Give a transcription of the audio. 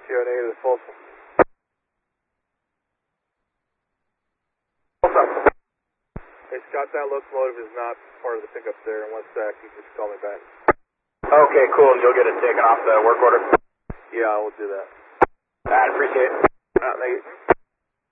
Sierra Negative, Folsom. Hey Scott, that locomotive is not part of the pickup there. In 1 sec, you just call me back. Okay, cool. And you'll get it taken off the work order? Yeah, I will do that. I appreciate it. Thank you.